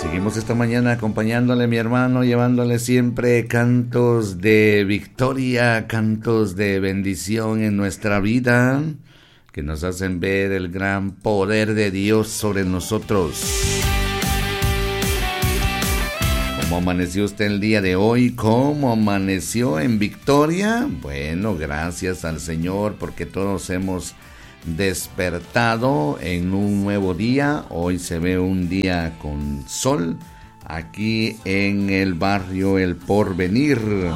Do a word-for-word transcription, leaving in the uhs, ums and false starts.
Seguimos esta mañana acompañándole, mi hermano, llevándole siempre cantos de victoria, cantos de bendición en nuestra vida, que nos hacen ver el gran poder de Dios sobre nosotros. ¿Cómo amaneció usted el día de hoy? ¿Cómo amaneció en victoria? Bueno, gracias al Señor, porque todos hemos despertado en un nuevo día. Hoy se ve un día con sol aquí en el barrio El Porvenir.